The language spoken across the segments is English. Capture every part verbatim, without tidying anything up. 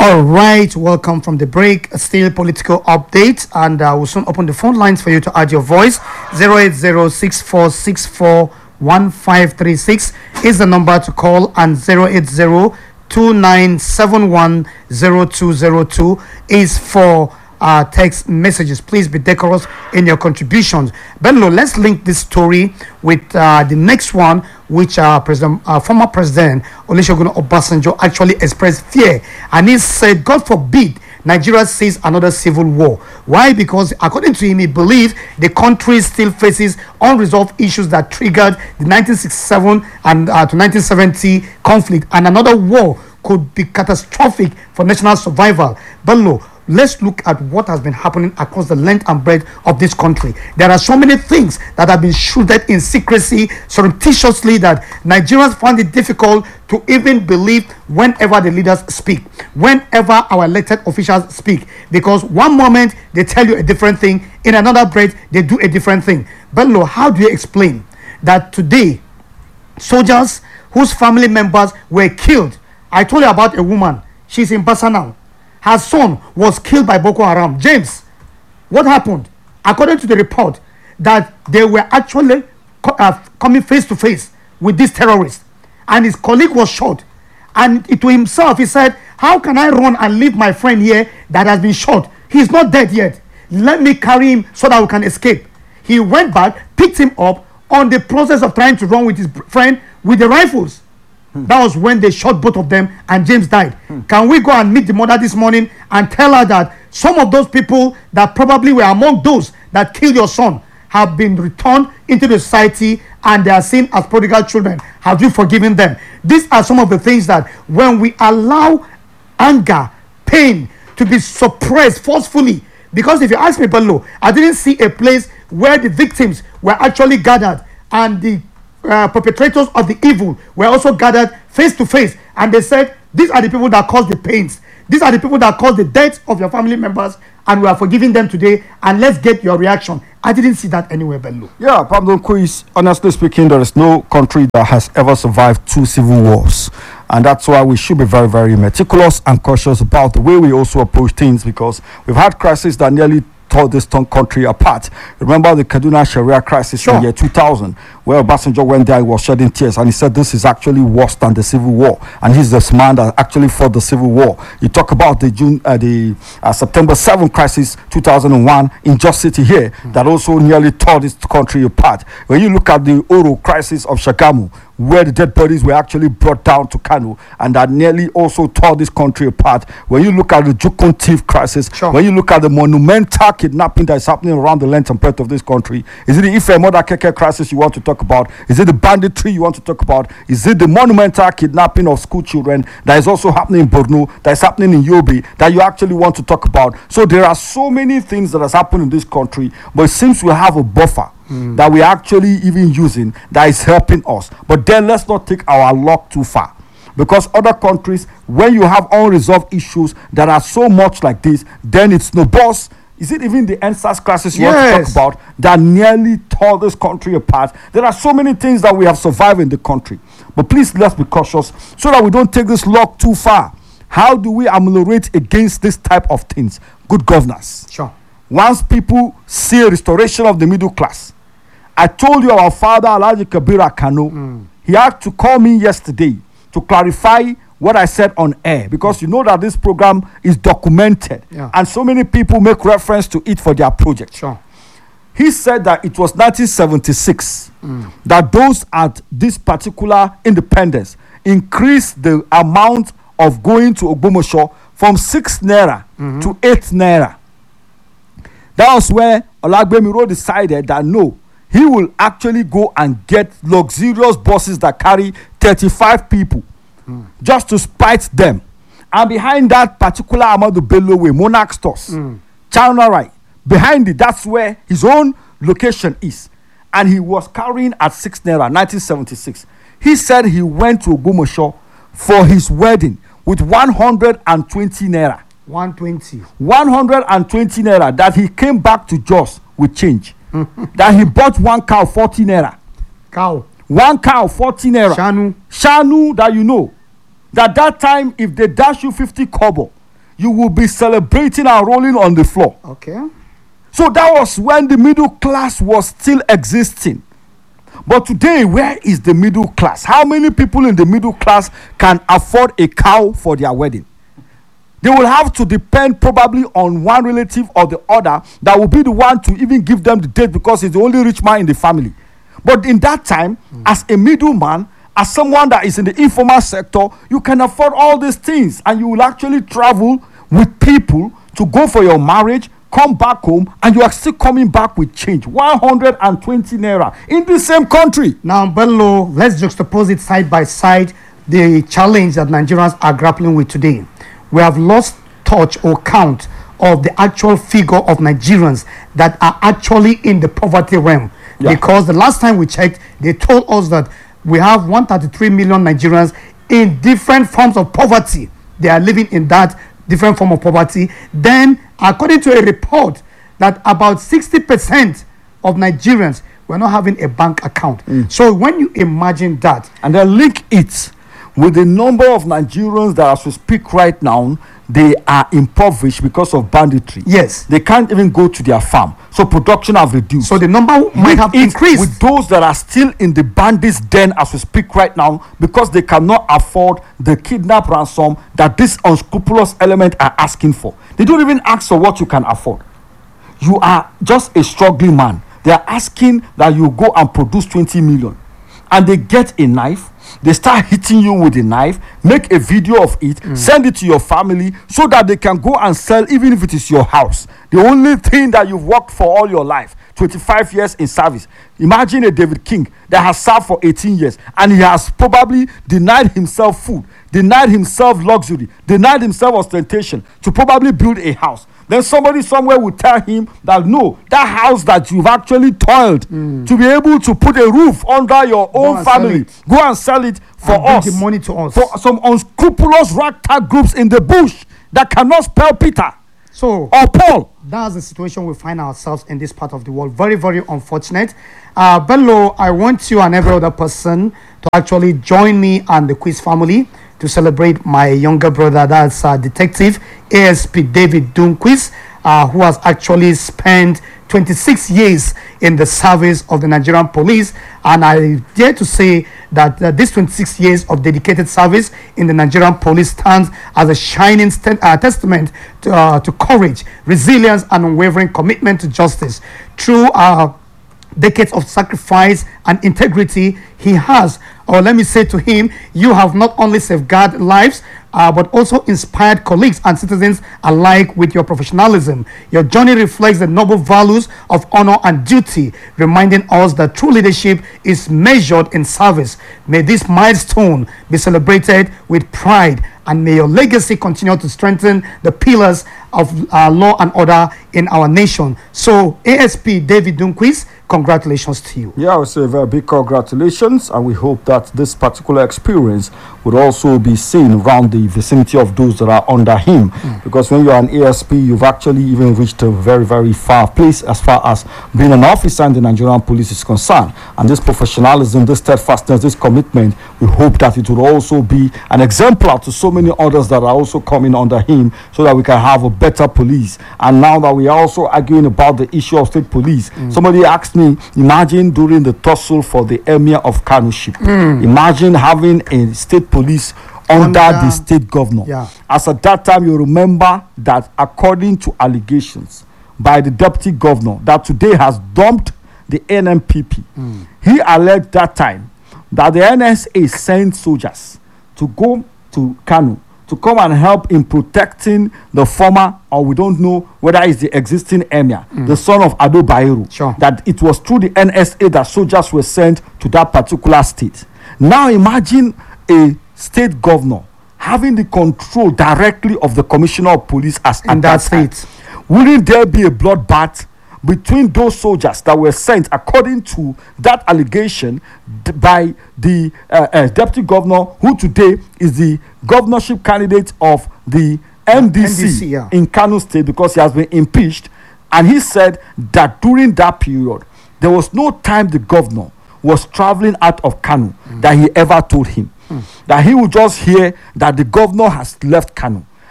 All right, welcome from the break. Still political update, and uh, we'll soon open the phone lines for you to add your voice. zero eight zero six four six four one five three six is the number to call, and zero eight zero two nine seven one zero two zero two is for uh, text messages. Please be decorous in your contributions. Bello, let's link this story with uh, the next one, which uh, President, uh, former President Olusegun Obasanjo actually expressed fear, and he said, God forbid Nigeria sees another civil war. Why? Because according to him, he believes the country still faces unresolved issues that triggered the nineteen sixty-seven and uh, to nineteen seventy conflict, and another war could be catastrophic for national survival. Bello, let's look at what has been happening across the length and breadth of this country. There are so many things that have been shrouded in secrecy surreptitiously that Nigerians find it difficult to even believe whenever the leaders speak, whenever our elected officials speak, because one moment they tell you a different thing, in another breath they do a different thing. Bello, how do you explain that today soldiers whose family members were killed? I told you about a woman, she's in Basa now. Her son was killed by Boko Haram. James, what happened? According to the report, that they were actually co- uh, coming face to face with this terrorist, and his colleague was shot. And to himself, he said, how can I run and leave my friend here that has been shot? He's not dead yet. Let me carry him so that we can escape. He went back, picked him up on the process of trying to run with his friend with the rifles. That was when they shot both of them, and James died. Hmm. Can we go and meet the mother this morning and tell her that some of those people that probably were among those that killed your son have been returned into the society and they are seen as prodigal children? Have you forgiven them? These are some of the things that when we allow anger, pain to be suppressed forcefully, because if you ask me, Bello, I didn't see a place where the victims were actually gathered and the Uh, perpetrators of the evil were also gathered face to face, and they said, these are the people that caused the pains, these are the people that caused the deaths of your family members, and we are forgiving them today, and let's get your reaction. I didn't see that anywhere, Bello. Yeah, Pablo Quiz, honestly speaking, there is no country that has ever survived two civil wars, and that's why we should be very, very meticulous and cautious about the way we also approach things, because we've had crises that nearly tore this country apart. Remember the Kaduna Sharia crisis sure. in the year two thousand, where Obasanjo went there, he was shedding tears, and he said this is actually worse than the civil war, and he's the man that actually fought the civil war. You talk about the June, uh, the uh, September seventh crisis, two thousand one, in Jos City here, mm. that also nearly tore this country apart. When you look at the Oro crisis of Shagamu, where the dead bodies were actually brought down to Kano, and that nearly also tore this country apart. When you look at the Jukun thief crisis, sure. when you look at the monumental kidnapping that is happening around the length and breadth of this country, is it the Ife Mother Keke crisis you want to talk about? Is it the banditry you want to talk about? Is it the monumental kidnapping of school children that is also happening in Borno, that is happening in Yobe, that you actually want to talk about? So there are so many things that has happened in this country, but it seems we have a buffer Mm. that we're actually even using that is helping us. But then let's not take our luck too far, because other countries, when you have unresolved issues that are so much like this, then it's no boss. Is it even the N S A S crisis you yes. want to talk about that nearly tore this country apart? There are so many things that we have survived in the country, but please let's be cautious so that we don't take this luck too far. How do we ameliorate against this type of things? Good governance. Sure. Once people see a restoration of the middle class, I told you our father Alhaji Kabira Kano, mm. he had to call me yesterday to clarify what I said on air, because you know that this program is documented, yeah. and so many people make reference to it for their project. Sure. He said that it was nineteen seventy-six mm. that those at this particular independence increased the amount of going to Ogbomoso from six naira mm-hmm. to eight naira. That was where Olagbemiro decided that no, he will actually go and get luxurious buses that carry thirty-five people mm. just to spite them. And behind that particular Amadu Bello way, Monarch Stores, mm. Chanarai, behind it, that's where his own location is. And he was carrying at six naira, nineteen seventy-six. He said he went to Ogbomoso for his wedding with one hundred twenty naira. one twenty. one hundred twenty naira that he came back to Jos with change. That he bought one cow forty naira. Cow. One cow forty naira. Shanu. Shanu that you know. That that time if they dash you fifty kobo, you will be celebrating and rolling on the floor. Okay. So that was when the middle class was still existing. But today, where is the middle class? How many people in the middle class can afford a cow for their wedding? They will have to depend probably on one relative or the other that will be the one to even give them the date because he's the only rich man in the family. But in that time, mm. as a middleman, as someone that is in the informal sector, you can afford all these things, and you will actually travel with people to go for your marriage, come back home, and you are still coming back with change. one hundred twenty naira in the same country. Now, Bello, let's juxtapose it side by side, the challenge that Nigerians are grappling with today. We have lost touch or count of the actual figure of Nigerians that are actually in the poverty realm. Yeah. Because the last time we checked, they told us that we have one hundred thirty-three million Nigerians in different forms of poverty. They are living in that different form of poverty. Then, according to a report, that about sixty percent of Nigerians were not having a bank account. Mm. So when you imagine that, and then link it with the number of Nigerians that, as we speak right now, they are impoverished because of banditry. Yes. They can't even go to their farm. So production have reduced. So the number might have increased. With those that are still in the bandits' den as we speak right now, because they cannot afford the kidnap ransom that this unscrupulous element are asking for. They don't even ask for what you can afford. You are just a struggling man. They are asking that you go and produce twenty million. And they get a knife. They start hitting you with a knife, make a video of it, mm. send it to your family so that they can go and sell, even if it is your house. The only thing that you've worked for all your life, twenty-five years in service. Imagine a David King that has served for eighteen years and he has probably denied himself food, denied himself luxury, denied himself ostentation to probably build a house. Then somebody somewhere will tell him that no, that house that you've actually toiled mm. to be able to put a roof under your own family, go and sell it for and us. Bring the money to us. For some unscrupulous ragtag groups in the bush that cannot spell Peter so or Paul. That's the situation we find ourselves in this part of the world. Very, very unfortunate. Uh, Bello, I want you and every other person to actually join me and the Quiz family to celebrate my younger brother, that's uh, Detective A S P David Dunquiz, uh, who has actually spent twenty-six years in the service of the Nigerian police. And I dare to say that uh, this twenty-six years of dedicated service in the Nigerian police stands as a shining st- uh, testament to, uh, to courage, resilience, and unwavering commitment to justice. Through uh, decades of sacrifice and integrity, he has, or let me say to him, you have not only safeguarded lives, uh, but also inspired colleagues and citizens alike with your professionalism. Your journey reflects the noble values of honor and duty, reminding us that true leadership is measured in service. May this milestone be celebrated with pride, and may your legacy continue to strengthen the pillars of uh, law and order in our nation. So, A S P David Dunquiz, congratulations to you. Yeah, I would say a very big congratulations, and we hope that this particular experience would also be seen around the vicinity of those that are under him. Mm. Because when you are an A S P, you've actually even reached a very, very far place as far as being an officer in the Nigerian police is concerned. And this professionalism, this steadfastness, this commitment, we hope that it will also be an exemplar to so many others that are also coming under him, so that we can have a better police. And now that we are also arguing about the issue of state police, mm. somebody asked me, imagine during the tussle for the emir of Kano ship, mm. imagine having a state police under, under the state governor. Yeah. As at that time, you remember that according to allegations by the deputy governor that today has dumped the N M P P, mm. he alleged that time that the N S A sent soldiers to go to Kano to come and help in protecting the former, or we don't know whether it's the existing emir, mm. the son of Ado Bayero. Sure. That it was through the N S A that soldiers were sent to that particular state. Now imagine a state governor having the control directly of the commissioner of police as in that state. Wouldn't there be a bloodbath between those soldiers that were sent, according to that allegation, d- by the uh, uh, deputy governor, who today is the governorship candidate of the N D C, N D C yeah. in Kano State, because he has been impeached? And he said that during that period, there was no time the governor was traveling out of Kano mm. that he ever told him mm. that he would just hear that the governor has left Kano.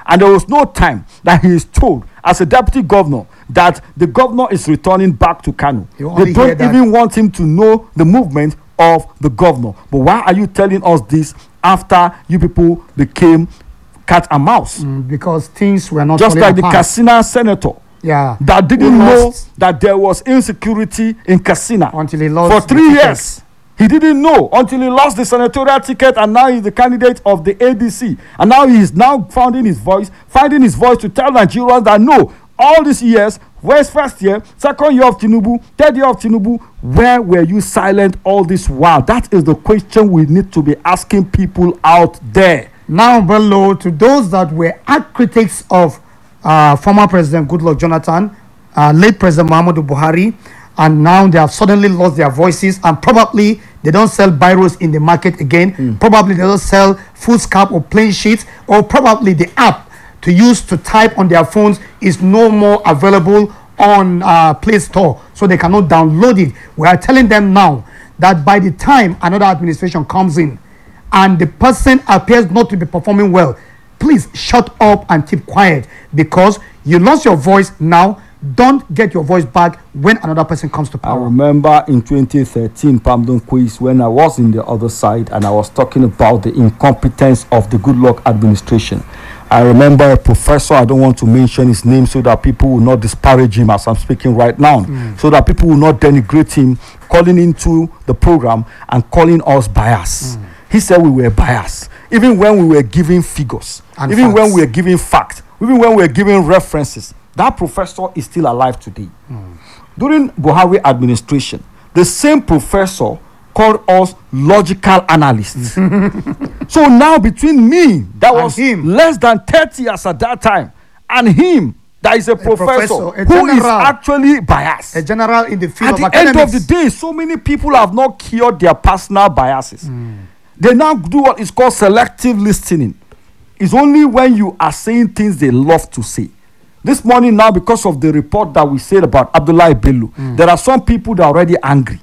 And there was no time that he is told as a deputy governor that the governor is returning back to Kano. You only They hear don't that- even want him to know the movement of the governor. But why are you telling us this after you people became cat and mouse? Mm, because things were not Just falling like the apart. Katsina senator Yeah. that didn't Who know lost that there was insecurity in Katsina until he lost for the three ticket. years. He didn't know until he lost the senatorial ticket, and now he's the candidate of the A D C. And now he is now finding his voice, finding his voice to tell Nigerians that no, all these years, where's first year, second year of Tinubu, third year of Tinubu, where were you silent all this while? That is the question we need to be asking people out there. Now, Bello, to those that were hard critics of uh, former President Goodluck Jonathan, uh, late President Muhammadu Buhari, and now they have suddenly lost their voices, and probably they don't sell biros in the market again. Mm. Probably they don't sell foolscap or plain sheets, or probably the app to use to type on their phones is no more available on uh, Play Store, so they cannot download it. We are telling them now that by the time another administration comes in and the person appears not to be performing well, please shut up and keep quiet, because you lost your voice now. Don't get your voice back when another person comes to I power. remember in twenty thirteen, Pamdon Quiz, when I was in the other side and I was talking about the incompetence of the Goodluck administration. I remember a professor, I don't want to mention his name so that people will not disparage him as I'm speaking right now, mm. so that people will not denigrate him, calling into the program and calling us biased. Mm. He said we were biased, even when we were giving figures, And even facts. when we were giving facts, even when we were giving references. That professor is still alive today. Mm. During Buhari administration, the same professor called us logical analysts. So now between me, that And was him. less than thirty years at that time, and him, that is a, professor, professor, a who is general. actually biased. A general in the field At of the academics. end of the day, so many people have not cured their personal biases. Mm. They now do what is called selective listening. It's only when you are saying things they love to say. This morning now, because of the report that we said about Abdullahi Bello, mm. there are some people that are already angry.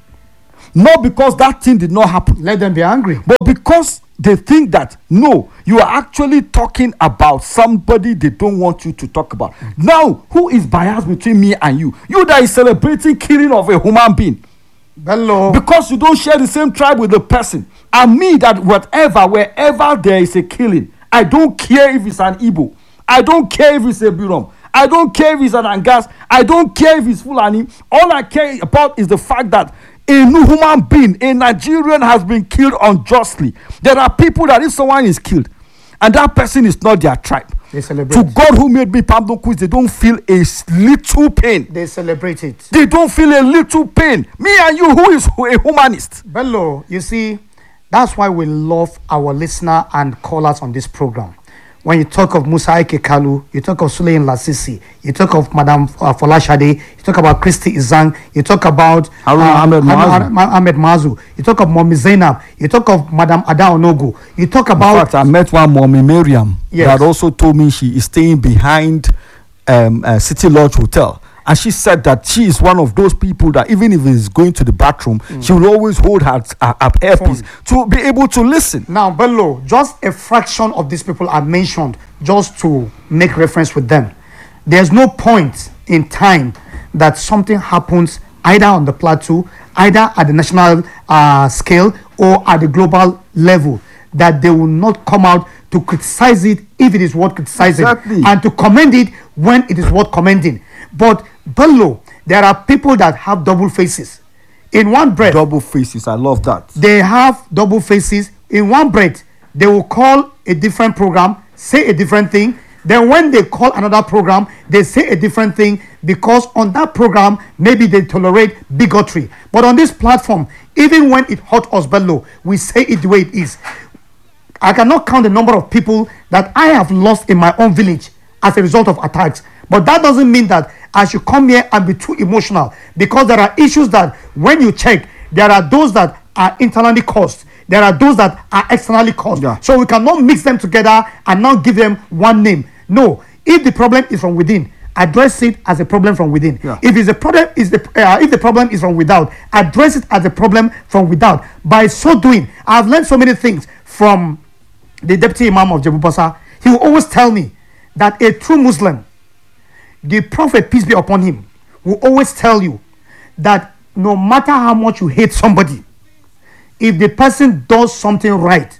Not because that thing did not happen. Let them be angry. But because they think that, no, you are actually talking about somebody they don't want you to talk about. Mm. Now, who is biased between me and you? You that is celebrating killing of a human being. Bello. Because you don't share the same tribe with the person. And me that whatever, wherever there is a killing, I don't care if it's an Igbo. I don't care if it's a Birom. I don't care if it's an Angas. I don't care if it's Fulani. All I care about is the fact that a human being, a Nigerian, has been killed unjustly. There are people that if someone is killed and that person is not their tribe, They celebrate. to God who made me, Pamdon Quiz, they don't feel a little pain. They celebrate it. They don't feel a little pain. Me and you, who is a humanist? Bello, you see, that's why we love our listener and callers on this program. When you talk of Musa Ike Kalu, you talk of Suleyin Lasisi, you talk of Madam uh, Folashade, you talk about Christy Izang, you talk about Haruna Ahmed Mazu. Ahmed, Ahmed Mazu, you talk of Mommy Zainab, you talk of Madam Ada Onogo, you talk In about fact, I met one mommy, Miriam, Yes. that also told me she is staying behind um, uh, City Lodge Hotel. And she said that she is one of those people that even if it's going to the bathroom, mm. she will always hold her, her, her earpiece to be able to listen. Now, Bello, just a fraction of these people are mentioned just to make reference with them. There's no point in time that something happens either on the plateau, either at the national uh, scale or at the global level, that they will not come out to criticize it if it is worth criticizing, Exactly. and to commend it when it is worth commending. But Bello, there are people that have double faces. In one breath, Double faces, I love that. they have double faces. In one breath, they will call a different program, say a different thing. Then when they call another program, they say a different thing, because on that program, maybe they tolerate bigotry. But on this platform, even when it hurts us, Bello, we say it the way it is. I cannot count the number of people that I have lost in my own village as a result of attacks. But that doesn't mean that I should come here and be too emotional, because there are issues that when you check, there are those that are internally caused. There are those that are externally caused. Yeah. So we cannot mix them together and now give them one name. No, if the problem is from within, address it as a problem from within. Yeah. If it's a problem, is the uh, if the problem is from without, address it as a problem from without. By so doing, I've learned so many things from the deputy imam of Jebubasa. He will always tell me that a true Muslim, the Prophet, peace be upon him, will always tell you that no matter how much you hate somebody, if the person does something right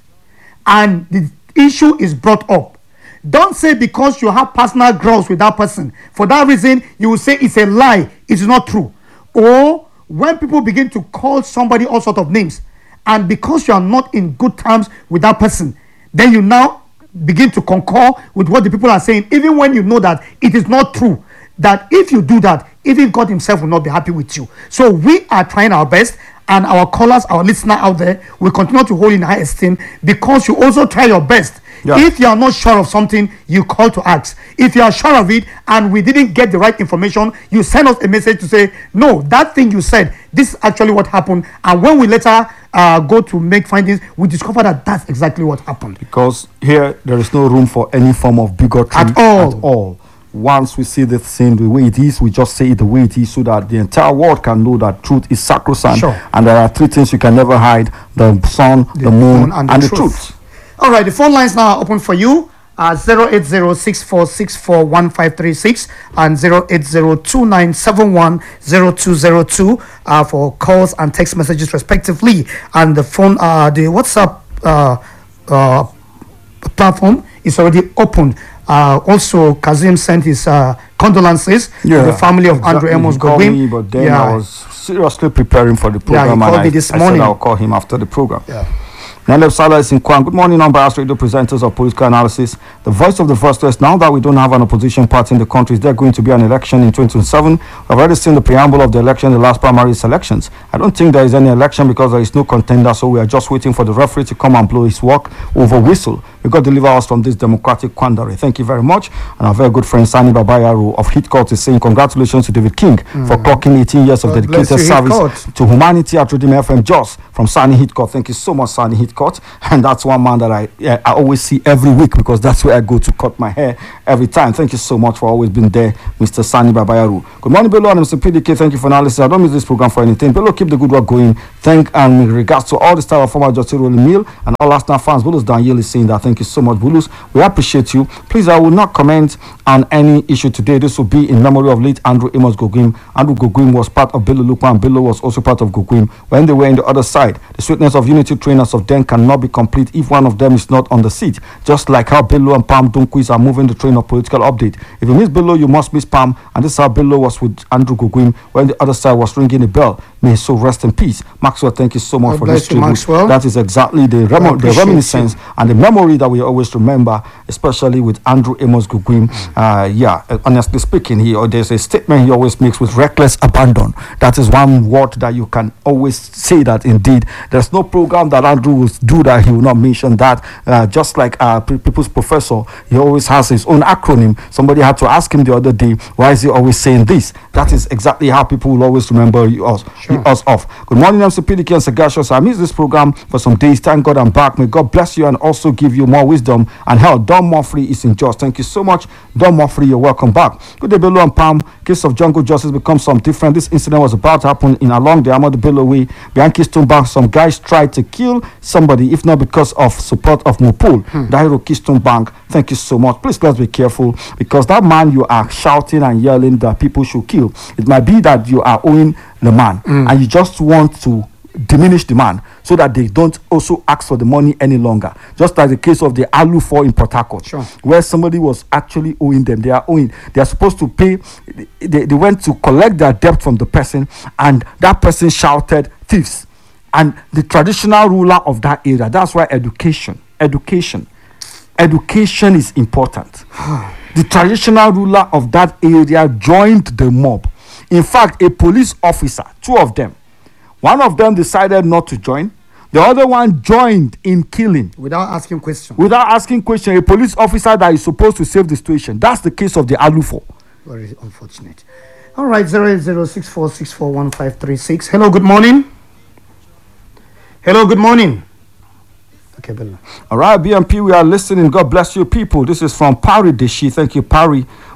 and the issue is brought up, don't say because you have personal grudge with that person, for that reason you will say it's a lie, it is not true. Or when people begin to call somebody all sort of names, and because you are not in good terms with that person, then you now begin to concur with what the people are saying, even when you know that it is not true. That if you do that, even God himself will not be happy with you. So we are trying our best, and our callers, our listener out there, will continue to hold in high esteem, because you also try your best. Yeah. If you are not sure of something, you call to ask. If you are sure of it and we didn't get the right information, you send us a message to say, no, that thing you said, this is actually what happened. And when we later uh, go to make findings, we discover that that's exactly what happened. Because here, there is no room for any form of bigotry at all. At all. Once we see the thing the way it is, we just say it the way it is, so that the entire world can know that truth is sacrosanct. Sure. And there are three things you can never hide: the sun, the, the moon, and, the, and the truth. truth. All right, the phone lines now are open for you. Uh, zero eight zero six four six four one five three six and zero eight zero two nine seven one zero two zero two uh, for calls and text messages respectively. And the phone, uh, the WhatsApp uh, uh, platform is already open. Uh, also, Kazim sent his uh, condolences yeah, to the family of exactly. Andrew Amos He called Gobin. me, but then yeah. I was seriously preparing for the program, yeah, he called and me I, this I morning. said I'll call him after the program. Yeah. Naleb Salah is in Kwan. Good morning, unbiased radio presenters of political analysis. The voice of the first West. Now that we don't have an opposition party in the country, is there going to be an election in twenty twenty-seven? I've already seen the preamble of the election, the last primary elections. I don't think there is any election because there is no contender, so we are just waiting for the referee to come and blow his work over whistle. We got to deliver us from this democratic quandary. Thank you very much. And our very good friend Sani Babayaru of Hit Court is saying congratulations to David King mm. for clocking eighteen years of God dedicated you, service to humanity at Redeem F M Jos from Sani Hit Court. Thank you so much, Sani Hit Court. And that's one man that I yeah, I always see every week, because that's where I go to cut my hair every time. Thank you so much for always being there, Mister Sani Babayaru. Good morning, Bello and Mister P D K. Thank you for analysis. I don't miss this program for anything. Bello, keep the good work going. Thank and in regards to all the staff of former Justice Rolling Mill and all Arsenal fans, Bulus Daniel is saying that. Thank you so much, Bulus. We appreciate you. Please, I will not comment on any issue today. This will be in memory of late Andrew Amos Gogwim. Andrew Gogwim was part of Bello Lukman, and Bello was also part of Gogwim when they were in the other side. The sweetness of unity trainers of them cannot be complete if one of them is not on the seat. Just like how Bello and Pam Dunquiz are moving the train of political update. If you miss Bello, you must miss Pam. And this is how Bello was with Andrew Gogwim when the other side was ringing a bell. May his soul rest in peace. Maxwell, thank you so much God for this tribute. Maxwell. That is exactly the, rem- the reminiscence you. and the memory that we always remember, especially with Andrew Amos Gogwim. Uh, yeah, honestly speaking, he or there's a statement he always makes with reckless abandon. That is one word that you can always say that indeed there's no program that Andrew will do that he will not mention that. Uh, just like uh, People's Professor, he always has his own acronym. Somebody had to ask him the other day, why is he always saying this? That is exactly how people will always remember you, us, sure. you, us of. Good morning, M C P D K and Sagashos. I missed this program for some days. Thank God I'm back. May God bless you and also give you more wisdom and health. Don Moffrey is in Jos. Thank you so much, Don Moffrey. You're welcome back. Good day, Bello and Pam. Case of jungle justice becomes some different. This incident was about to happen in along the Ahmadu Bello way. Behind Keystone Bank, some guys tried to kill somebody, if not because of support of Mopul, hmm. Dairo Keystone Bank. Thank you so much. Please, let's be careful, because that man you are shouting and yelling that people should kill, it might be that you are owing the man mm. and you just want to diminish the man so that they don't also ask for the money any longer. Just like the case of the Alu four in Port Harcourt, sure. where somebody was actually owing them. They are owing. They are supposed to pay. They, they went to collect their debt from the person, and that person shouted thieves. And the traditional ruler of that area, that's why education, education, education is important. The traditional ruler of that area joined the mob. In fact, a police officer, two of them, one of them decided not to join. The other one joined in killing. Without asking questions. Without asking questions. A police officer that is supposed to save the situation. That's the case of the Alufo. Very unfortunate. All right, zero eight zero six four six four one five three six. Hello, good morning. Hello, good morning. Okay, Bella. All right, B M P, we are listening. God bless you, people. This is from Pari Deshi. Thank you, Pari.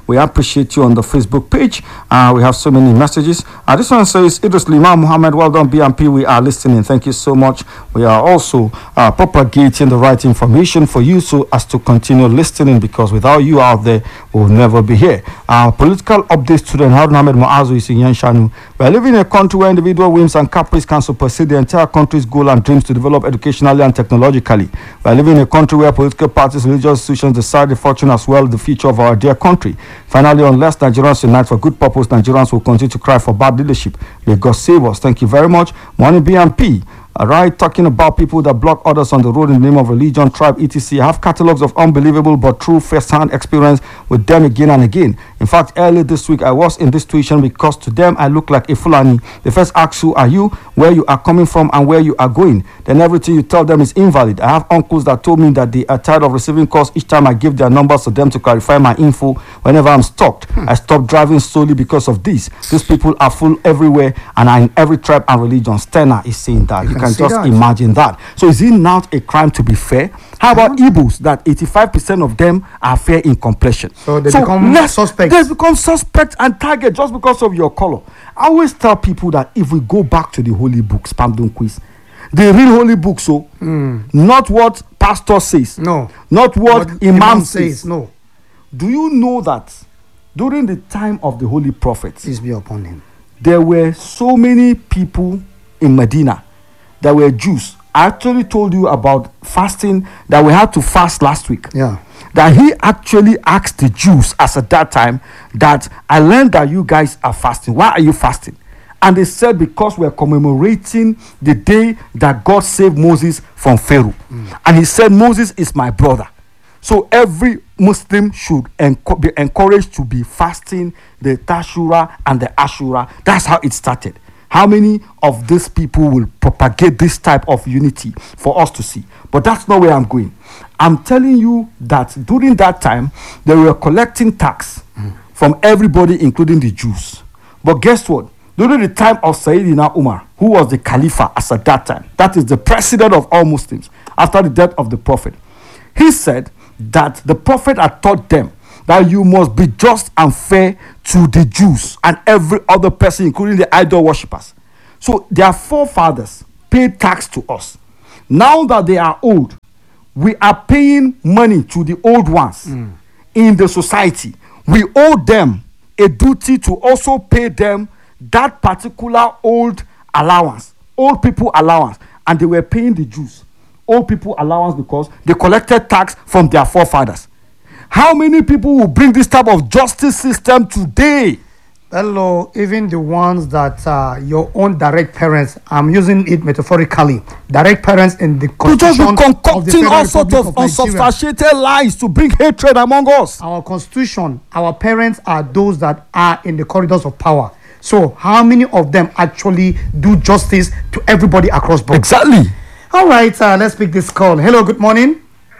We appreciate you on the Facebook page. Uh, we have so many messages. Uh, this one says, Idris Liman Muhammad, well done, B M P. We are listening. Thank you so much. We are also uh, propagating the right information for you so as to continue listening, because without you out there, we'll never be here. Our political update student Harun Ahmed Muazu is in Yanshanu. We are living in a country where individual whims and caprice can supersede the entire country's goal and dreams to develop educationally and technologically. We are living in a country where political parties, religious institutions decide the fortune as well as the future of our dear country. Finally, unless Nigerians unite for good purpose, Nigerians will continue to cry for bad leadership. May God save us. Thank you very much. Morning, B M P. All right, talking about people that block others on the road in the name of religion, tribe, et cetera. I have catalogs of unbelievable but true first-hand experience with them again and again. In fact, earlier this week, I was in this situation because to them, I look like a Fulani. They first ask, who are you, where you are coming from, and where you are going. Then everything you tell them is invalid. I have uncles that told me that they are tired of receiving calls each time I give their numbers to them to clarify my info whenever I'm stopped. Hmm. I stopped driving solely because of this. These people are full everywhere and are in every tribe and religion. Stenna is saying that. You, you can, can just that. imagine that. So is it not a crime to be fair? How about Igbos that eighty-five percent of them are fair in complexion? So they so become suspects. They become suspects and target just because of your color. I always tell people that if we go back to the holy books, Pamdon quiz, the real holy book, so mm. not what pastor says, no, not what, what imam, imam says. says, no. Do you know that during the time of the holy prophets, peace be upon him, there were so many people in Medina that were Jews? I actually told you about fasting, that we had to fast last week. Yeah. That he actually asked the Jews as at that time that I learned that you guys are fasting. Why are you fasting? And they said, because we're commemorating the day that God saved Moses from Pharaoh. Mm. And he said, Moses is my brother. So every Muslim should enco- be encouraged to be fasting the Tashura and the Ashura. That's how it started. How many of these people will propagate this type of unity for us to see? But that's not where I'm going. I'm telling you that during that time, they were collecting tax mm. from everybody, including the Jews. But guess what? During the time of Sayyidina Umar, who was the Caliph as at that time, that is the president of all Muslims, after the death of the Prophet, he said that the Prophet had taught them that you must be just and fair to the Jews and every other person, including the idol worshippers. So their forefathers paid tax to us. Now that they are old, we are paying money to the old ones mm. in the society. We owe them a duty to also pay them that particular old allowance, old people allowance, and they were paying the Jews old people allowance because they collected tax from their forefathers. How many people will bring this type of justice system today? Hello, even the ones that uh, your own direct parents, I'm using it metaphorically, direct parents in the constitution. You just be concocting all sorts of, of unsubstantiated lies to bring hatred among us. Our constitution, our parents are those that are in the corridors of power. So how many of them actually do justice to everybody across board? Exactly. All right, uh, let's pick this call. Hello, good morning.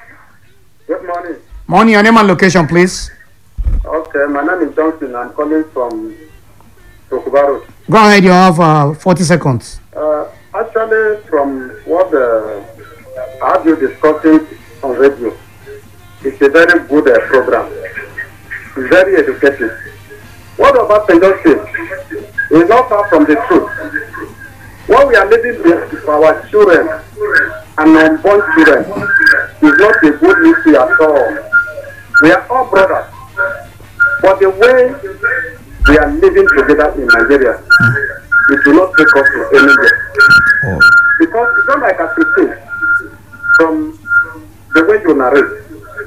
Good morning. Morning, your name and location, please. Okay, my name is Johnson. I'm calling from Tokubaro. Go ahead, you have uh, forty seconds. Uh, actually, from what uh, I have you discussing on radio, it's a very good uh, program. It's very educative. What about industry? It's not far from the truth. What we are living with our children and unborn children is not a good issue at all. We are all brothers. But the way we are living together in Nigeria, it will not take us to anywhere. Oh. Because it's not like I could say, from the way you narrate,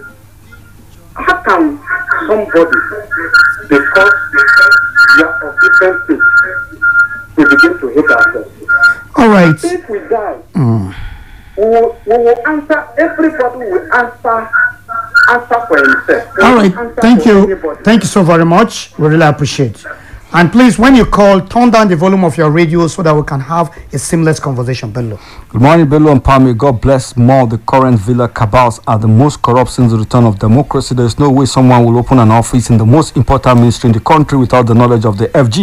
how can somebody, because we are of different faith, we begin to hate ourselves? All right. If we die, mm. we, will, we will answer, everybody will answer, answer for himself. We All right. Thank you. Anybody. Thank you so very much. We really appreciate it. And please, when you call, turn down the volume of your radio so that we can have a seamless conversation. Bello. Good morning, Bello and Palmy. God bless more. The current villa cabals are the most corrupt since the return of democracy. There is no way someone will open an office in the most important ministry in the country without the knowledge of the F G.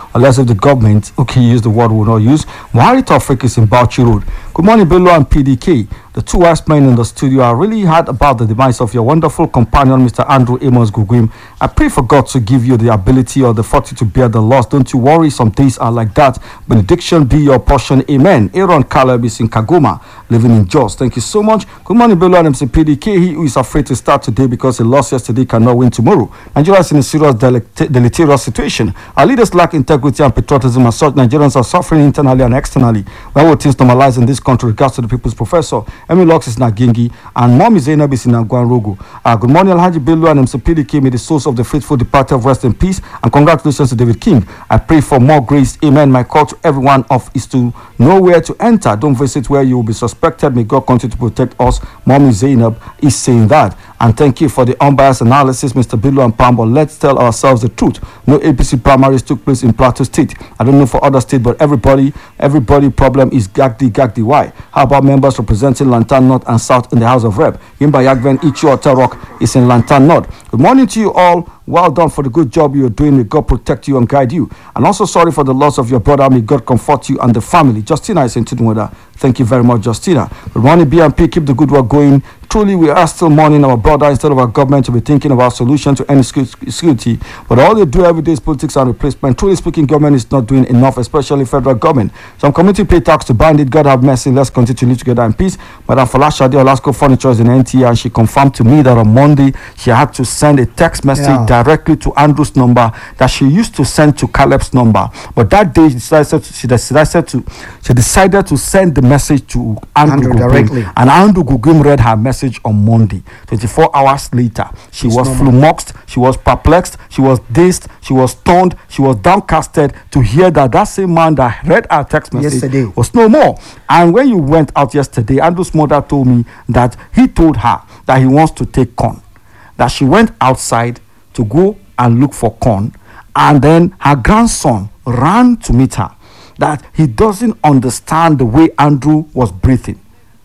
unless if the government, okay, use the word we'll not use. Muhari Tawfiq is in Bauchi Road. Good morning, Bello and P D K. The two wise men in the studio. I really heard about the demise of your wonderful companion, Mister Andrew Amos Gugwim. I pray for God to give you the ability or the fortitude to bear the loss. Don't you worry, some days are like that. Benediction be your portion. Amen. Aaron Caleb is in Kagoma, living in Jos. Thank you so much. Good morning, Bello and M C P D K. He who is afraid to start today because he lost yesterday cannot win tomorrow. Nigeria is in a serious deleterious situation. Our leaders lack integrity and patriotism, as such Nigerians are suffering internally and externally. When will things normalize in this country regards to the people's professor? Emi Lux is in Agengi and Mommy Zainab is in Agwan Rogo. Uh, good morning, Alhaji Bello and M C P D K. May the souls of the faithful departed rest in peace, and congratulations to David King. I pray for more grace. Amen. My call to everyone of is to know where to enter. Don't visit where you will be suspected. May God continue to protect us. Mommy Zainab is saying that. And thank you for the unbiased analysis, Mister Bello and Pambo. Let's tell ourselves the truth. No A P C primaries took place in Plateau State. I don't know for other states, but everybody, everybody problem is Gagdi Gagdi. Why? How about members representing Lantan North and South in the House of Rep? Yimba Yagven Ichu Oterok is in Lantan North. Good morning to you all. Well done for the good job you're doing. May God protect you and guide you. And also sorry for the loss of your brother. May God comfort you and the family. Justina is in Tudunwada. Thank you very much, Justina. Good morning, B M P. Keep the good work going. Truly, we are still mourning our brother instead of our government to be thinking about solution to any security. But all they do every day is politics and replacement. Truly speaking, government is not doing enough, especially federal government. Some community pay tax to ban it. God have mercy. Let's continue to live together in peace. Madam Falashade Olasco Furniture is in N T A, and she confirmed to me that on Monday she had to send a text message yeah. directly to Andrew's number that she used to send to Caleb's number. But that day she decided to, she decided to, she decided to send the message to Andrew, Andrew directly. And Andrew Gugum read her message on Monday. twenty-four hours later, she it's was flummoxed, she was perplexed, she was dazed, she was stunned, she was downcasted to hear that that same man that read our text message yesterday was no more. And when you went out yesterday, Andrew's mother told me that he told her that he wants to take corn, that she went outside to go and look for corn, and then her grandson ran to meet her, that he doesn't understand the way Andrew was breathing.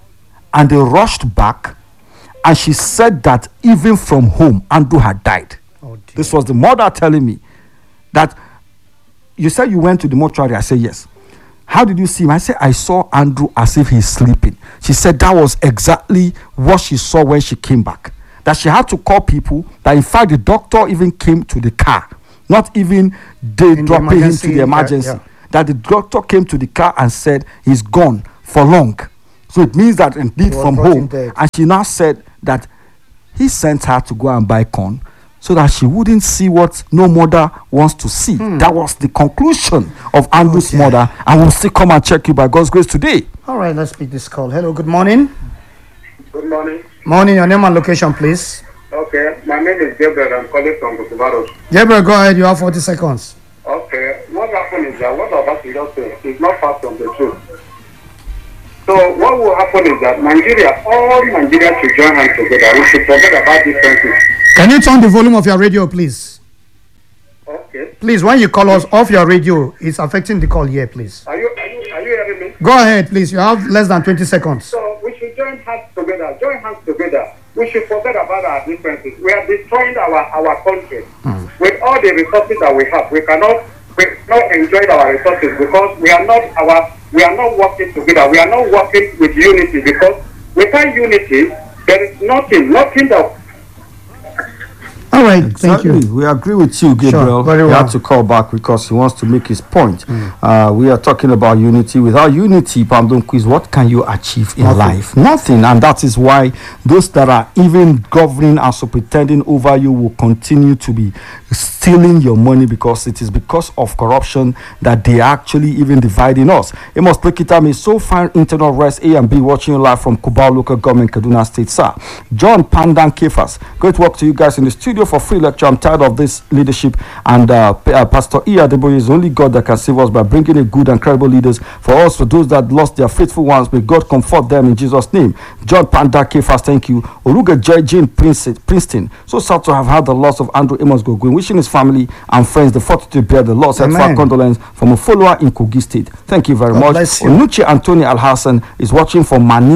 And they rushed back, and she said that even from home, Andrew had died. Oh, this was the mother telling me that, you said you went to the mortuary. I said, yes. How did you see him? I said, I saw Andrew as if he's sleeping. She said that was exactly what she saw when she came back. That she had to call people, that in fact the doctor even came to the car, not even they dropping him to the emergency. Yeah, yeah. That the doctor came to the car and said he's gone for long. So it means that indeed from home. And she now said that he sent her to go and buy corn so that she wouldn't see what no mother wants to see. Hmm. That was the conclusion of Andrew's oh, yeah. mother. And we'll still come and check you by God's grace today. All right, let's pick this call. Hello, good morning. Good morning. Morning, your name and location, please. Okay, my name is Gabriel. I'm calling from Kutubaros. Gabriel, go ahead. You have forty seconds. Okay, what happened is that what I'm about to just say is not far from the truth. So what will happen is that Nigeria, all Nigeria should join hands together. We should forget about differences. Can you turn the volume of your radio, please? Okay. Please, when you call us off your radio, it's affecting the call here, please. Are you, are you, are you hearing me? Go ahead, please. You have less than twenty seconds. So we should join hands together. Join hands together. We should forget about our differences. We are destroying our, our country. Mm. With all the resources that we have, we cannot we cannot enjoy our resources because we are not our we are not working together. We are not working with unity because without unity, there is nothing, nothing that. All right, exactly. Thank you. We agree with you, Gabriel. Sure, very well. He had to call back because he wants to make his point. Mm. Uh, we are talking about unity. Without unity, Pamdon Quiz, what can you achieve in Nothing. life? Nothing. And that is why those that are even governing and so pretending over you will continue to be stealing your money because it is because of corruption that they are actually even dividing us. Amos Pekita may so find internal rest A and B watching you live from Kubao local government, Kaduna State, sir. John Pandan Kefas, great work to you guys in the studio for free lecture. I'm tired of this leadership, and uh, uh, Pastor E. Adeboye is only God that can save us by bringing a good and credible leaders for us, for those that lost their faithful ones. May God comfort them in Jesus' name. John Panda Kefas, thank you. Oruga J. Jane Princeton, so sad to have had the loss of Andrew Amos Gogwin, wishing his family and friends the fortitude to bear the loss. And for condolence from a follower in Kogi State. Thank you very God much. Onuchi Anthony Al Hassan is watching from Maniri.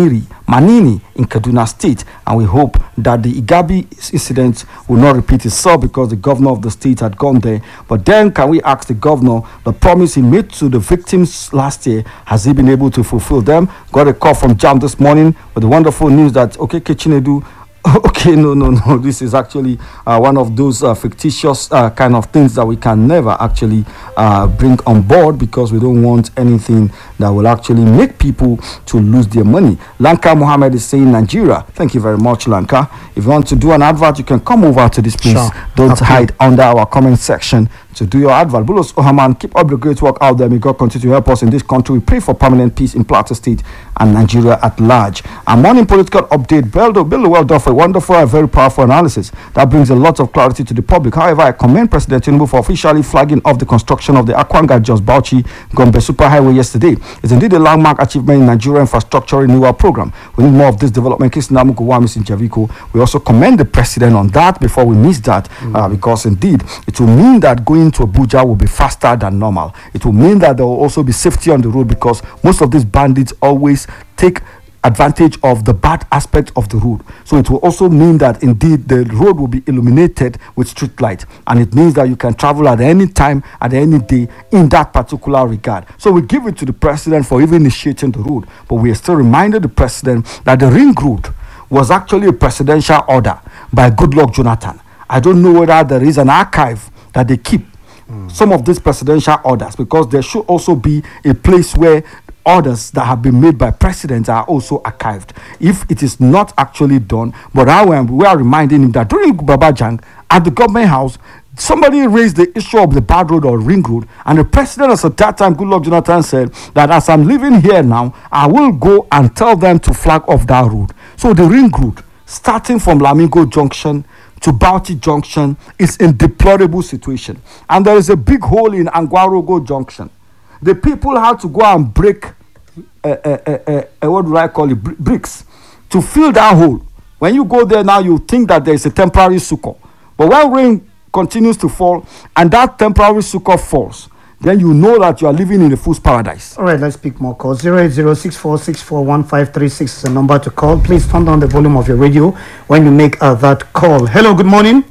Manini in Kaduna State, and we hope that the Igabi incident will not repeat itself because the governor of the state had gone there. But then can we ask the governor, the promise he made to the victims last year, has he been able to fulfill them? Got a call from Jam this morning with the wonderful news that okay, Chinedu, okay, no, no, no. This is actually uh, one of those uh, fictitious uh, kind of things that we can never actually uh, bring on board because we don't want anything that will actually make people to lose their money. Lanka Mohammed is saying Nigeria. Thank you very much, Lanka. If you want to do an advert, you can come over to this place. Sure. Don't okay. hide under our comment section to do your advert. Bulos Ohaman, keep up the great work out there. May God continue to help us in this country. We pray for permanent peace in Plateau State and Nigeria at large. A morning political update. Beldo, Beldo, well done for a wonderful and very powerful analysis that brings a lot of clarity to the public. However, I commend President Tinubu for officially flagging off the construction of the Akwanga Jos Bauchi Gombe Superhighway yesterday. It's indeed a landmark achievement in Nigeria infrastructure renewal program. We need more of this development. Kisinamu Kuwamis in Javiko. We also commend the president on that before we miss that, mm. uh, because indeed it will mean that going to Abuja will be faster than normal. It will mean that there will also be safety on the road because most of these bandits always take advantage of the bad aspect of the road. So it will also mean that indeed the road will be illuminated with street light, and it means that you can travel at any time, at any day in that particular regard. So we give it to the president for even initiating the road, but we are still reminded the president that the ring road was actually a presidential order by Goodluck Jonathan. I don't know whether there is an archive that they keep mm. some of these presidential orders, because there should also be a place where orders that have been made by presidents are also archived. If it is not actually done, but now we are reminding him that during Babajang at the government house, somebody raised the issue of the bad road or ring road, and the president at that time, Goodluck Jonathan, said that as I'm living here now, I will go and tell them to flag off that road. So the ring road, starting from Lamingo Junction to Bauchi Junction, is in deplorable situation. And there is a big hole in Angwarogo Junction. The people had to go and break, uh, uh, uh, uh, uh, what do I call it, Br- bricks, to fill that hole. When you go there now, you think that there is a temporary succor. But when rain continues to fall and that temporary succor falls, then you know that you are living in a fool's paradise. All right, let's pick more calls. zero eight zero six four six four one five three six is the number to call. Please turn down the volume of your radio when you make uh, that call. Hello, good morning.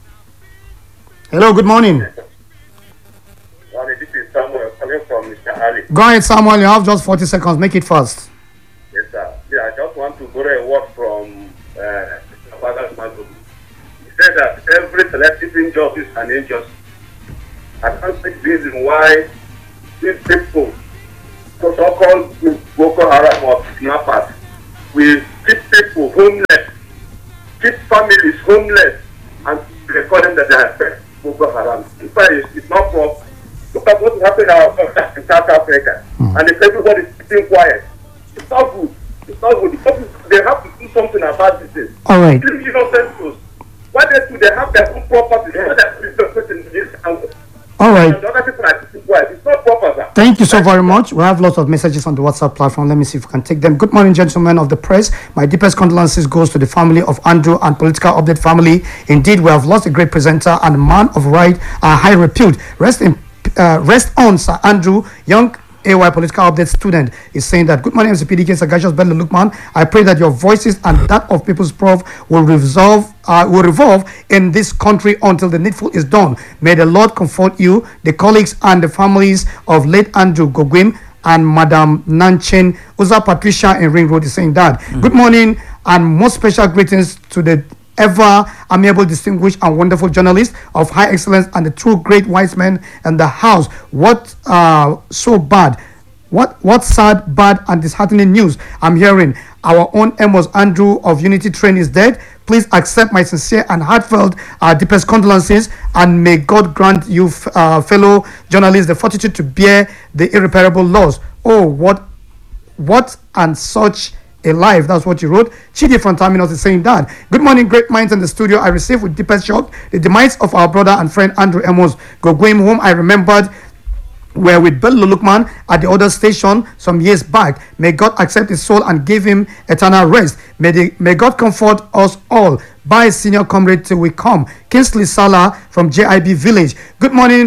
Hello, good morning. Morning, this is Samuel calling from Mister Ali. Go ahead, Samuel. You have just forty seconds. Make it fast. Yes, sir. Yeah, I just want to borrow a word from uh, Mister Father's Mazu. He said that every selective injustice is an injustice. I can't see the reason why these people, so-called Boko Haram or kidnappers, will keep people homeless, keep families homeless, and they call them that they are Boko Haram. In fact, it's, it's not proper. Look at what happened in South Africa, mm. and if everybody is keeping quiet, it's not good. It's not good. They have to do something about this. All right. You know, why they do? They have their own property. They have their in this house. All right. It's not proper, sir. Thank you so very much. We have lots of messages on the WhatsApp platform. Let me see if we can take them. Good morning, gentlemen of the press. My deepest condolences goes to the family of Andrew and Political Update family. Indeed, we have lost a great presenter and man of right and high repute. Rest in uh, rest on, Sir Andrew, young A Y Political Update student, is saying that good morning, M C P D K, Sagashas Bello Lukman. I pray that your voices and that of People's Prof will resolve, uh, will revolve in this country until the needful is done. May the Lord comfort you, the colleagues, and the families of late Andrew Gogwim and Madam Nanchin. Uza Patricia in Ring Road is saying that. Mm-hmm. Good morning and most special greetings to the ever amiable, distinguished, and wonderful journalist of high excellence and the true great wise men in the house. What uh, so bad? What what sad, bad, and disheartening news I'm hearing? Our own Amos Andrew of Unity Train is dead. Please accept my sincere and heartfelt uh, deepest condolences, and may God grant you, uh, fellow journalists, the fortitude to bear the irreparable loss. Oh, what, what, and such a life. That's what you wrote. Chidi from Terminus is saying that. Good morning, great minds in the studio. I received with deepest shock the demise of our brother and friend Andrew Amos Gogwim, whom I remembered were with Bello Lukman at the other station some years back. May God accept his soul and give him eternal rest. May, the, may God comfort us all. Bye, senior comrade, till we come. Kingsley Salah from J I B Village. Good morning,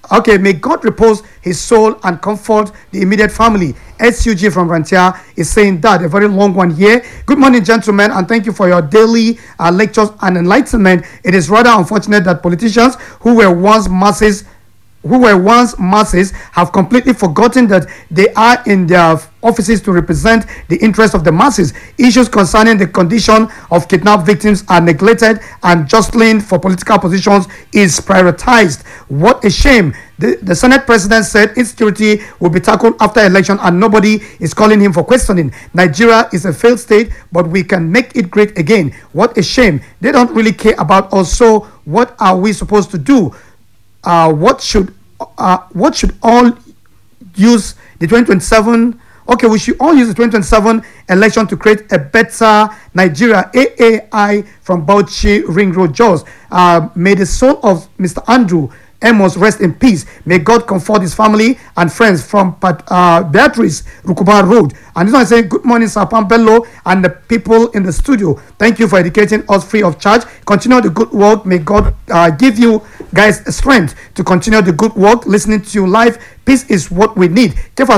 Okay, may God repose his soul and comfort the immediate family. S U G from Rantia is saying that, a very long one here. Good morning, gentlemen, and thank you for your daily uh, lectures and enlightenment. It is rather unfortunate that politicians who were once masses who were once masses have completely forgotten that they are in their offices to represent the interests of the masses. Issues concerning the condition of kidnapped victims are neglected, and jostling for political positions is prioritized. What a shame. The, the Senate president said insecurity will be tackled after election, and nobody is calling him for questioning. Nigeria is a failed state, but we can make it great again. What a shame. They don't really care about us. So what are we supposed to do? Uh, what should uh, what should all use the twenty twenty-seven? Okay, we should all use the twenty twenty-seven election to create a better Nigeria. A A I from Bauchi Ring Road, Jos. Uh, may the soul of Mister Andrew Amos rest in peace. May God comfort his family and friends from uh, Beatrice Rukuba Road. And this one is saying, good morning, Sir Pampello and the people in the studio. Thank you for educating us free of charge. Continue the good work. May God uh, give you guys strength to continue the good work. Listening to you live. Peace is what we need. Good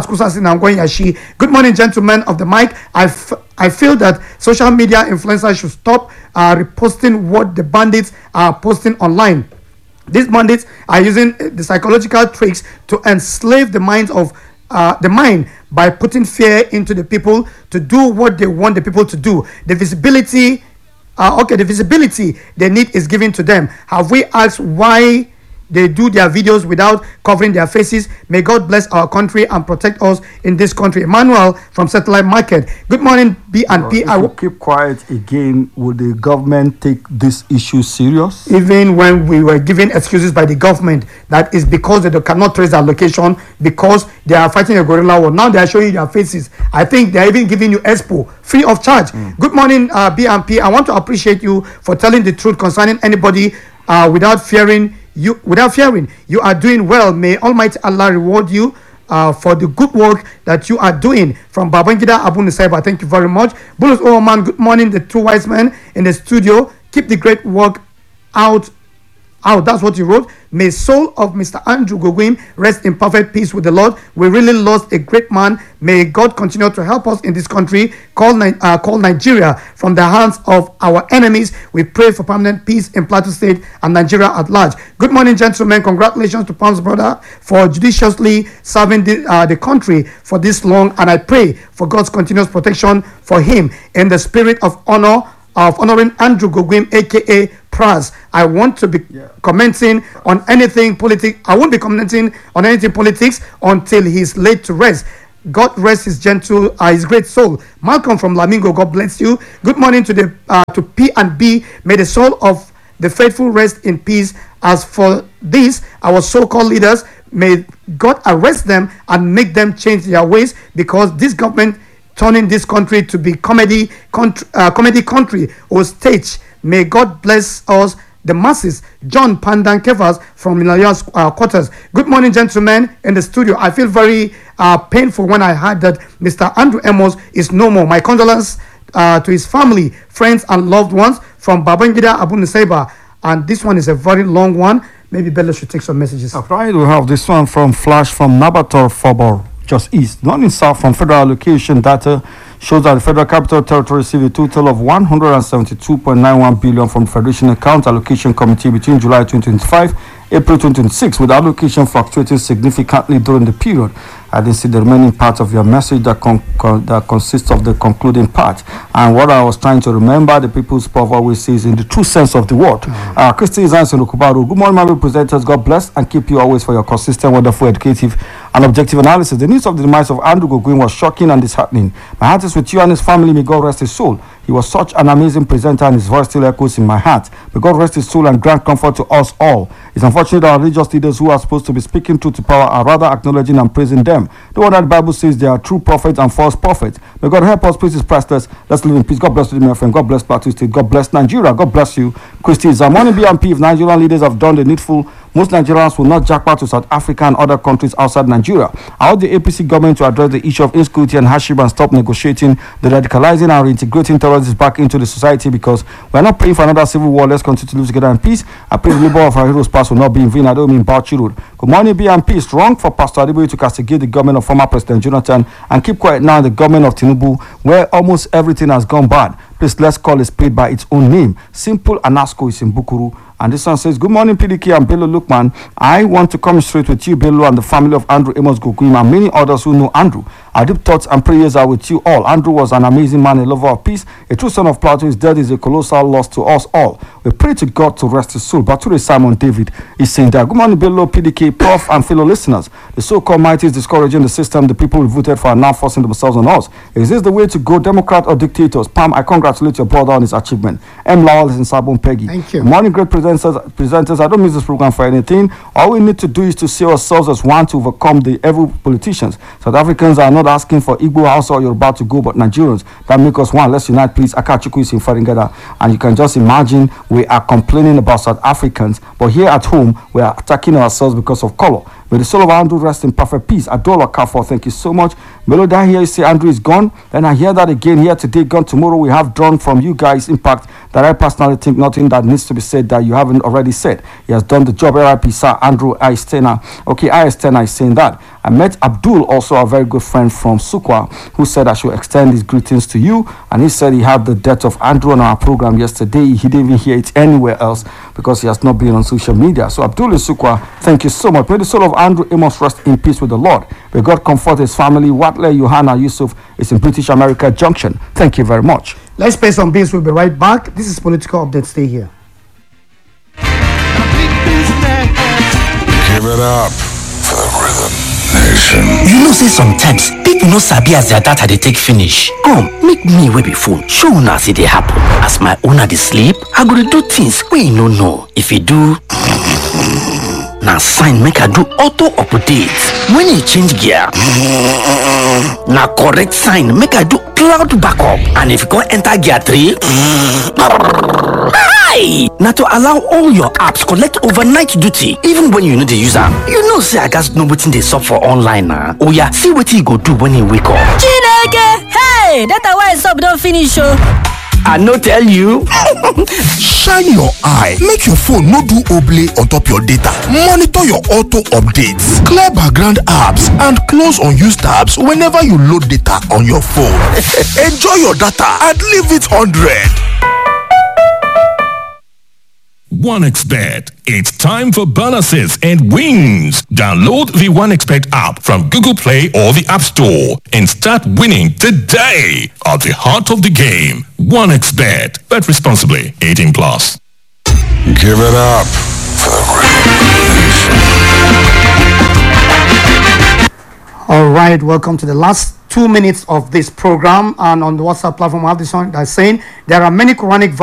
morning, gentlemen of the mic. I, f- I feel that social media influencers should stop uh, reposting what the bandits are posting online. These bandits are using the psychological tricks to enslave the minds of uh, the mind by putting fear into the people to do what they want the people to do. The visibility, uh, okay, the visibility they need is given to them. Have we asked why they do their videos without covering their faces? May God bless our country and protect us in this country. Emmanuel from Satellite Market. Good morning, B and P. If we keep quiet again, will the government take this issue serious? Even when we were given excuses by the government that is because they cannot trace their location, because they are fighting a guerrilla war. Now they are showing you their faces. I think they are even giving you expo free of charge. Mm. Good morning, uh, B and P. I want to appreciate you for telling the truth concerning anybody uh, without fearing. You, without fearing, you are doing well. May Almighty Allah reward you uh, for the good work that you are doing. From Babangida Abu Nusaiba, thank you very much. Bulus Oman, good morning. The two wise men in the studio. Keep the great work out. Out, that's what you wrote. May soul of Mister Andrew Gogwim rest in perfect peace with the Lord. We really lost a great man. May God continue to help us in this country. Call, uh, call Nigeria from the hands of our enemies. We pray for permanent peace in Plateau State and Nigeria at large. Good morning, gentlemen. Congratulations to Palm's brother for judiciously serving the, uh, the country for this long. And I pray for God's continuous protection for him in the spirit of honor of honoring Andrew Gogwim, aka Praz. I want to be yeah. commenting on anything politics. I won't be commenting on anything politics until he's laid to rest. God rest his gentle, uh, his great soul. Malcolm from Lamingo, God bless you. Good morning to the uh, to P and B. May the soul of the faithful rest in peace. As for this, our so-called leaders, may God arrest them and make them change their ways, because this government turning this country to be comedy country, uh, comedy country or stage. May God bless us, the masses. John Pandan Kevas from Milaya's uh, quarters. Good morning, gentlemen in the studio. I feel very uh, painful when I heard that Mister Andrew Amos is no more. My condolences uh, to his family, friends, and loved ones from Babangida Abu Nusaiba. And this one is a very long one. Maybe Bella should take some messages. All right, we have this one from Flash from Nabator Fobor, just east. Not in south, from federal allocation data shows that the Federal Capital Territory received a total of one hundred seventy-two point nine one billion from the Federation Account Allocation Committee between July twenty twenty-five, April twenty twenty-six, with allocation fluctuating significantly during the period. I didn't see the remaining part of your message that con- con- that consists of the concluding part. And what I was trying to remember, the people's power always says in the true sense of the word. Mm-hmm. Uh, Christy Izans in Okubaru. Good morning, my presenters. God bless and keep you always for your consistent, wonderful, educative, and objective analysis. The news of the demise of Andrew Gogwin was shocking and disheartening. My heart is with you and his family. May God rest his soul. He was such an amazing presenter, and his voice still echoes in my heart. May God rest his soul and grant comfort to us all. It's unfortunate that our religious leaders who are supposed to be speaking truth to power are rather acknowledging and praising them. The one that the Bible says they are true prophets and false prophets. May God help us, praise his priceless. Let's live in peace. God bless you, my friend. God bless Plateau State. God bless Nigeria. God bless you, Christy Zamoni B M P. If Nigerian leaders have done the needful, most Nigerians will not jackpot to South Africa and other countries outside Nigeria. I urge the A P C government to address the issue of insecurity and hardship and stop negotiating the radicalizing and reintegrating terrorists back into the society, because we are not praying for another civil war. Let's continue to live together in peace. I pray the labor of our heroes past will not be in vain. I don't mean Bauchi Road. Good morning, be and peace. Wrong for Pastor Adeboye to castigate the government of former President Jonathan and keep quiet now in the government of Tinubu, where almost everything has gone bad. Please, let's call a spade by its own name. Simple Anasco is in Bukuru. And this one says, good morning, P D K and Bello Lukman. I want to come straight with you, Bello, and the family of Andrew Amos Goguim and many others who know Andrew. Our deep thoughts and prayers are with you all. Andrew was an amazing man, a lover of peace, a true son of Plateau. His death is a colossal loss to us all. We pray to God to rest his soul. Bature Simon David is saying that. Good morning, Bello, P D K, Prof, and fellow listeners. The so-called mighty is discouraging the system. The people who voted for are now forcing themselves on us. Is this the way to go, Democrat or dictators? Pam, I congratulate your brother on his achievement. M. Lawal is in Sabon Peggy. Thank you. Good morning, great presenters. presenters. I don't miss this program for anything. All we need to do is to see ourselves as one to overcome the evil politicians. South Africans are not asking for Igbo, Hausa, or Yoruba to go, but Nigerians. That make us one. Let's unite, please. Akachuku is in Faringada. And you can just imagine we are complaining about South Africans, but here at home, we are attacking ourselves because of color. May the soul of Andrew rest in perfect peace. Adola Kafo, thank you so much. Meloda here, you say Andrew is gone. Then I hear that again here today, gone tomorrow. We have drawn from you guys impact that I personally think nothing that needs to be said that you haven't already said. He has done the job. R I P Sir Andrew Istena. Okay, Istena is saying that. I met Abdul, also a very good friend from Sukwa, who said I should extend his greetings to you. And he said he had the death of Andrew on our program yesterday. He didn't even hear it anywhere else because he has not been on social media. So Abdul in Sukwa, thank you so much. May the soul of Andrew Amos rest in peace with the Lord. May God comfort his family. Watle Johanna Yusuf is in British America Junction. Thank you very much. Let's pay some bills. We'll be right back. This is Political Update. Stay here. Give it up for the Rhythm Nation. You know say sometimes people no sabi as their data they take finish. Come, make me wey be phone show una as e dey happen. As my owner dey sleep, I go dey do things wey you no know. If you do na sign make I do auto update. When you change gear, na correct sign make I do cloud backup. And if you go enter gear three, hi! Na to allow all your apps collect overnight duty even when you no dey use am. You know say I gats know wetin dey sup for online na. Oya, see wetin you go do when you wake up. Chineke! Hey! Data wey sup don finish o. I no tell you. Shine your eye. Make your phone no do oblay on top your data. Monitor your auto updates. Clear background apps and close unused tabs whenever you load data on your phone. Enjoy your data and leave it one hundred. OneXBet. It's time for bonuses and wins. Download the OneXBet app from Google Play or the App Store and start winning today. At the heart of the game, OneXBet. Bet responsibly. eighteen plus. Give it up for the Rhythm Nation. All right, welcome to the last two minutes of this program. And on the WhatsApp platform, I have this one that's saying there are many Quranic